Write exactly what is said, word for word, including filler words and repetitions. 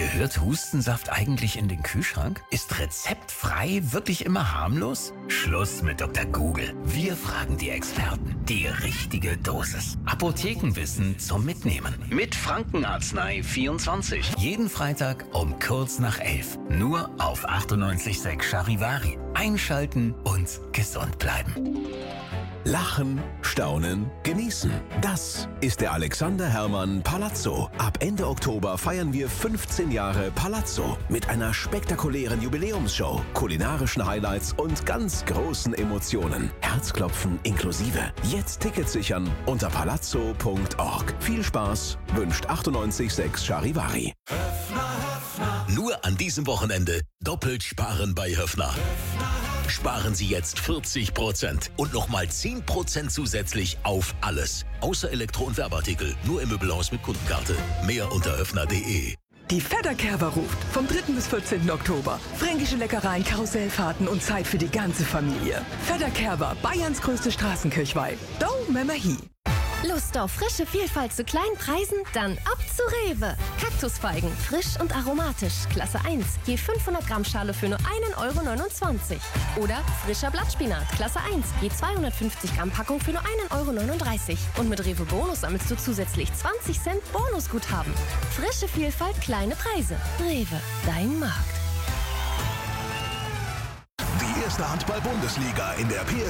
Gehört Hustensaft eigentlich in den Kühlschrank? Ist rezeptfrei wirklich immer harmlos? Schluss mit Doktor Google. Wir fragen die Experten. Die richtige Dosis. Apothekenwissen zum Mitnehmen. Mit Frankenarznei vierundzwanzig. Jeden Freitag um kurz nach elf. Nur auf achtundneunzig Komma sechs Charivari. Einschalten und gesund bleiben. Lachen, staunen, genießen. Das ist der Alexander Herrmann Palazzo. Ab Ende Oktober feiern wir fünfzehn Jahre Palazzo mit einer spektakulären Jubiläumsshow, kulinarischen Highlights und ganz großen Emotionen. Herzklopfen inklusive. Jetzt Tickets sichern unter palazzo punkt org. Viel Spaß wünscht achtundneunzig Komma sechs Charivari. Nur an diesem Wochenende doppelt sparen bei Höffner. Sparen Sie jetzt vierzig Prozent und nochmal zehn Prozent zusätzlich auf alles. Außer Elektro- und Werbeartikel. Nur im Möbelhaus mit Kundenkarte. Mehr unter höffner punkt de. Die Fedderkerber ruft vom dritten bis vierzehnten Oktober. Fränkische Leckereien, Karussellfahrten und Zeit für die ganze Familie. Fedderkerber, Bayerns größte Straßenkirchweih. Do Memmerhi. Lust auf frische Vielfalt zu kleinen Preisen? Dann ab zu Rewe. Kaktusfeigen, frisch und aromatisch, Klasse eins, je fünfhundert Gramm Schale für nur einen Euro neunundzwanzig. Oder frischer Blattspinat, Klasse eins, je zweihundertfünfzig Gramm Packung für nur einen Euro neununddreißig. Und mit Rewe Bonus sammelst du zusätzlich zwanzig Cent Bonusguthaben. Frische Vielfalt, kleine Preise. Rewe, dein Markt. Die erste Handball-Bundesliga in der P